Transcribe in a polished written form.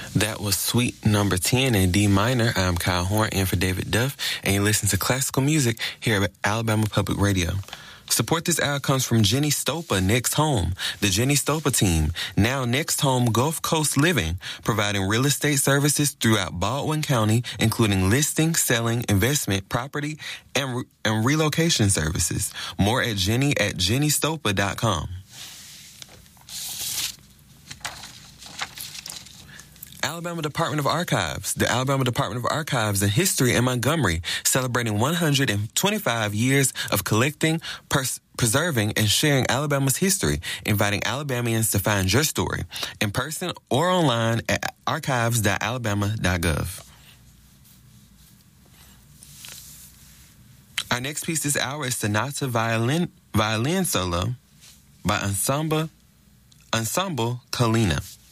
That was Suite Number 10 in D minor. I'm Kyle Horn in for David Duff, and you listen to classical music here at Alabama Public Radio. Support this hour comes from Jenny Stopa, Next Home. The Jenny Stopa team, now Next Home Gulf Coast Living, providing real estate services throughout Baldwin County, including listing, selling, investment, property, and relocation services. More at Jenny at jennystopa.com. Alabama Department of Archives. The Alabama Department of Archives and History in Montgomery, celebrating 125 years of collecting, preserving, and sharing Alabama's history, inviting Alabamians to find your story in person or online at archives.alabama.gov. Our next piece this hour is Sonata Violin Solo by Ensemble Kalina.